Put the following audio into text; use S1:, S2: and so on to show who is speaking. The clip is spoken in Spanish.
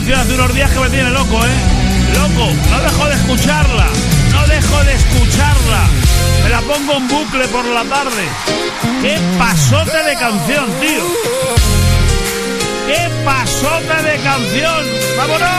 S1: canción hace unos días que me tiene loco, loco, no dejo de escucharla, me la pongo en bucle por la tarde. Qué pasote de canción, tío, qué pasote de canción. ¡Vámonos!